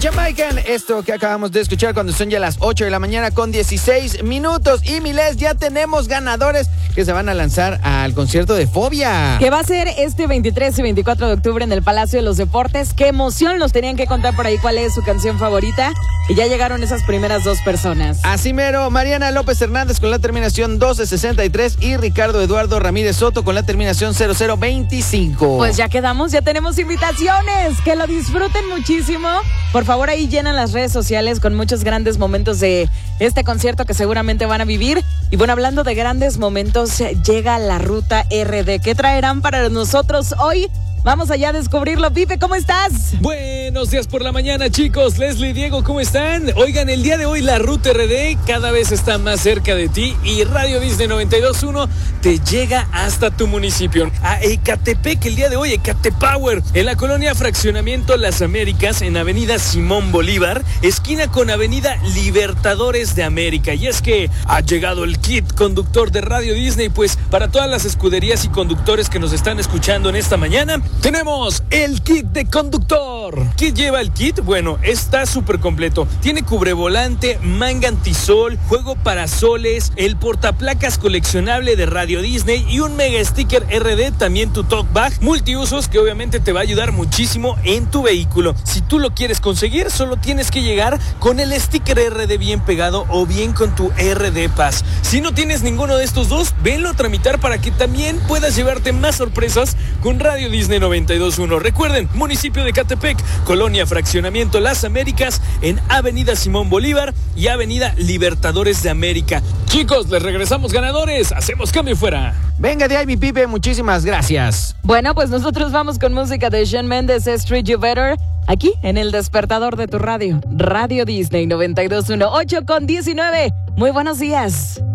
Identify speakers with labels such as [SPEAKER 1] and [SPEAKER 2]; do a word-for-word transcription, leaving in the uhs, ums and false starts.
[SPEAKER 1] Jamaican, esto que acabamos de escuchar cuando son ya las ocho de la mañana con dieciséis minutos. Y Miles, ya tenemos ganadores que se van a lanzar al concierto de Fobia,
[SPEAKER 2] que va a ser este veintitrés y veinticuatro de octubre en el Palacio de los Deportes. Qué emoción, nos tenían que contar por ahí cuál es su canción favorita. Y ya llegaron esas primeras dos personas.
[SPEAKER 1] Así mero, Mariana López Hernández con la terminación doce sesenta y tres y Ricardo Eduardo Ramírez Soto con la terminación cero cero veinticinco.
[SPEAKER 2] Pues ya quedamos, ya tenemos invitaciones. Que lo disfruten muchísimo. Por favor, ahí llenan las redes sociales con muchos grandes momentos de este concierto que seguramente van a vivir. Y bueno, hablando de grandes momentos, llega la Ruta R D. ¿Qué traerán para nosotros hoy? Vamos allá a descubrirlo. Pipe, ¿cómo estás?
[SPEAKER 3] Buenos días por la mañana, chicos. Leslie, Diego, ¿cómo están? Oigan, el día de hoy la Ruta R D cada vez está más cerca de ti y Radio Disney noventa y dos punto uno te llega hasta tu municipio. A Ecatepec, el día de hoy, Ecatepower, en la colonia Fraccionamiento Las Américas, en Avenida Simón Bolívar, esquina con Avenida Libertadores de América. Y es que ha llegado el kit conductor de Radio Disney, pues para todas las escuderías y conductores que nos están escuchando en esta mañana, tenemos el kit de conductor. ¿Qué lleva el kit? Bueno, está súper completo. Tiene cubrevolante, manga antisol, juego parasoles, el portaplacas coleccionable de Radio Disney y un mega sticker R D, también tu talk bag multiusos que obviamente te va a ayudar muchísimo en tu vehículo. Si tú lo quieres conseguir, solo tienes que llegar con el sticker R D bien pegado o bien con tu R D Pass. Si no tienes ninguno de estos dos, venlo a tramitar para que también puedas llevarte más sorpresas con Radio Disney noventa y dos punto uno. Recuerden, municipio de Ecatepec, colonia Fraccionamiento Las Américas, en Avenida Simón Bolívar y Avenida Libertadores de América. Chicos, les regresamos ganadores. Hacemos cambio fuera.
[SPEAKER 1] Venga de ahí, mi Pipe, muchísimas gracias.
[SPEAKER 2] Bueno, pues nosotros vamos con música de Shawn Mendes, Street You Better, aquí en el despertador de tu radio, Radio Disney noventa y dos punto uno, ocho con diecinueve. Muy buenos días.